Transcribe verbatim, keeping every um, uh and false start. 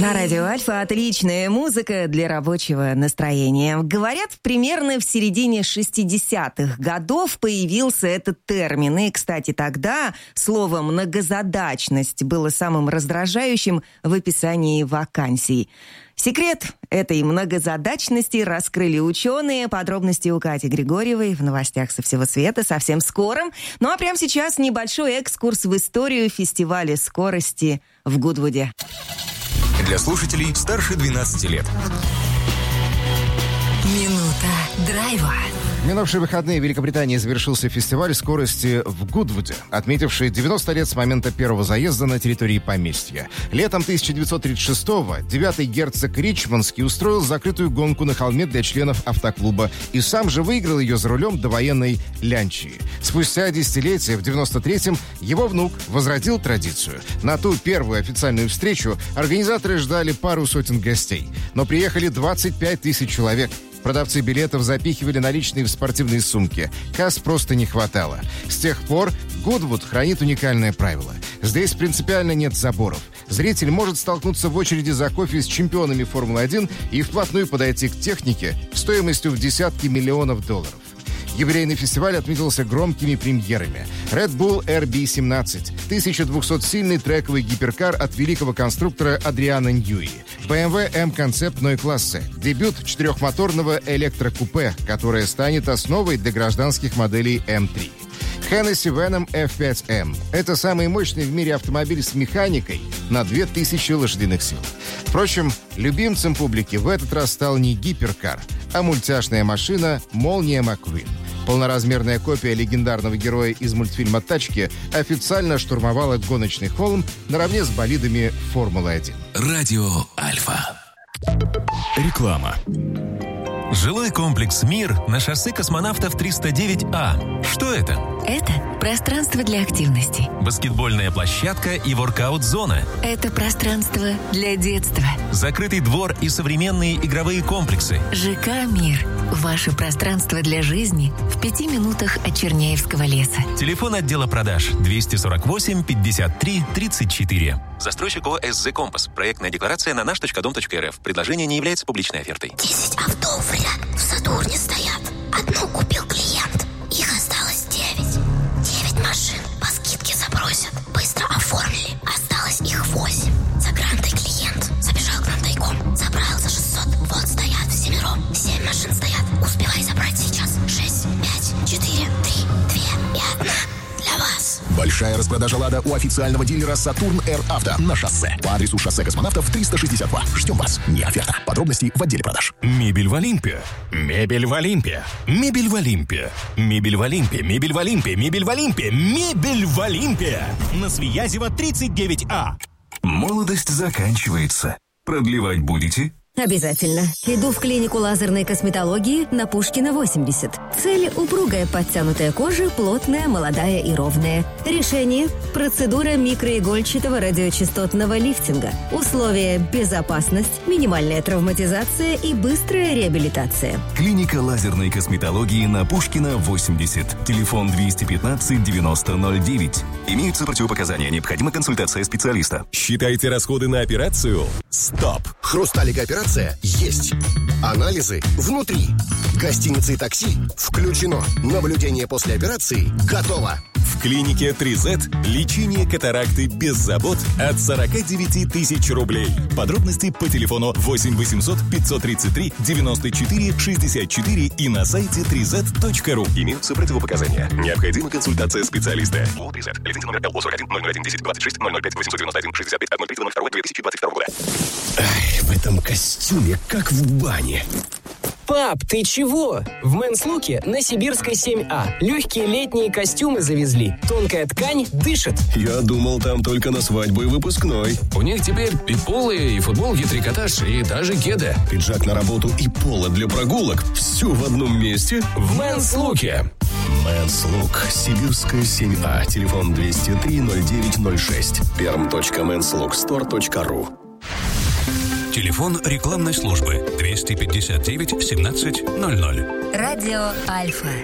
На радио Альфа отличная музыка для рабочего настроения. Говорят, примерно в середине шестидесятых годов появился этот термин. И, кстати, тогда слово «многозадачность» было самым раздражающим в описании вакансий. Секрет этой многозадачности раскрыли ученые. Подробности у Кати Григорьевой в новостях со всего света совсем скоро. Ну а прямо сейчас небольшой экскурс в историю фестиваля скорости в Гудвуде. Для слушателей старше двенадцати лет. Минута драйва. В минувшие выходные в Великобритании завершился фестиваль скорости в Гудвуде, отметивший девяносто лет с момента первого заезда на территории поместья. Летом тысяча девятьсот тридцать шестого девятый герцог Ричмондский устроил закрытую гонку на холме для членов автоклуба и сам же выиграл ее за рулем довоенной Лянчии. Спустя десятилетия, в девяносто третьем, его внук возродил традицию. На ту первую официальную встречу организаторы ждали пару сотен гостей, но приехали двадцать пять тысяч человек. Продавцы билетов запихивали наличные в спортивные сумки. Касс просто не хватало. С тех пор Гудвуд хранит уникальное правило. Здесь принципиально нет заборов. Зритель может столкнуться в очереди за кофе с чемпионами Формулы один и вплотную подойти к технике стоимостью в десятки миллионов долларов. Юбилейный фестиваль отметился громкими премьерами. Red Bull эр би семнадцать, тысяча двухсотсильный трековый гиперкар от великого конструктора Адриана Ньюи, бэ эм вэ M-концепт Ной класса, дебют четырехмоторного электрокупе, которое станет основой для гражданских моделей эм три. Hennessy Venom эф пять эм. Это самый мощный в мире автомобиль с механикой на две тысячи лошадиных сил. Впрочем, любимцем публики в этот раз стал не гиперкар, а мультяшная машина «Молния Маккуин». Полноразмерная копия легендарного героя из мультфильма «Тачки» официально штурмовала гоночный холм наравне с болидами Формулы один. Радио Альфа. Реклама. Жилой комплекс «Мир» на шоссе Космонавтов триста девять А. Что это? Это пространство для активности. Баскетбольная площадка и воркаут-зона. Это пространство для детства. Закрытый двор и современные игровые комплексы. ЖК «Мир». Ваше пространство для жизни в пяти минутах от Черняевского леса. Телефон отдела продаж двести сорок восемь пятьдесят три тридцать четыре. Застройщик ООО «эс зэ Компас». Проектная декларация на наш точка дом точка эр эф. Предложение не является публичной офертой. Десять авто в ряд в Сатурне стоят. Одну купил клиент. Их осталось девять. Девять машин по скидке запросят. Быстро оформили. Осталось их восемь. За грантой клиент забежал к нам тайком. Забрал за шестьсот. Вот стоят всемиром. Семь машин стоят. Успевай забрать сейчас. Шесть, пять, четыре, три, две и одна. Для вас. Большая распродажа «Лада» у официального дилера «Сатурн Р Авто» на шоссе. По адресу шоссе Космонавтов триста шестьдесят два. Ждем вас. Не оферта. Подробности в отделе продаж. Мебель в Олимпе. Мебель в Олимпе. Мебель в Олимпе. Мебель в Олимпе. Мебель в Олимпе. Мебель в Олимпе. Мебель в Олимпе. На Свиязева тридцать девять А. Молодость заканчивается. Продлевать будете? Обязательно. Иду в клинику лазерной косметологии на Пушкина, восемьдесят. Цель – упругая подтянутая кожа, плотная, молодая и ровная. Решение – процедура микроигольчатого радиочастотного лифтинга. Условия – безопасность, минимальная травматизация и быстрая реабилитация. Клиника лазерной косметологии на Пушкина, восемьдесят. Телефон двести пятнадцать девяносто ноль девять. Имеются противопоказания. Необходима консультация специалиста. Считайте расходы на операцию? Стоп! Хрусталик операция есть. Анализы внутри. Гостиницы и такси включено. Наблюдение после операции готово. В клинике три зет лечение катаракты без забот от сорок девять тысяч рублей. Подробности по телефону восемь восемьсот пятьсот тридцать три девяносто четыре шестьдесят четыре и на сайте три зет точка ру. Имеются противопоказания. Необходима консультация специалиста. ООО три зет. Лицензия номер эл о сорок один ноль ноль один десять двадцать шесть ноль ноль пять восемьсот девяносто один шестьдесят пять ноль три ноль два две тысячи двадцать второго года. Ай, в этом костюме как в бане. Пап, ты чего? В Men's Look'е на Сибирской семь А легкие летние костюмы завезли. Тонкая ткань дышит. Я думал, там только на свадьбу и выпускной. У них теперь и поло, и футболки, трикотаж, и даже кеды. Пиджак на работу и поло для прогулок. Все в одном месте. В Men's Look'е. Men's Look. Сибирская семь А. Телефон двести три ноль девять ноль шесть. перм точка мэнс лук стор точка ру. Телефон рекламной службы двести пятьдесят девять семнадцать ноль ноль. Радио Альфа.